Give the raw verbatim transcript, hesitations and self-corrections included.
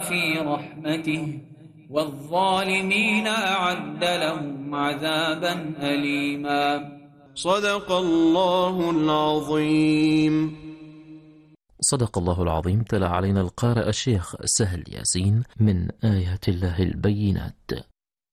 في رحمته والظالمين أعد لهم عذابا أليما. صدق الله العظيم. صدق الله العظيم. تلا علينا القارئ الشيخ سهل ياسين من آيات الله البينات.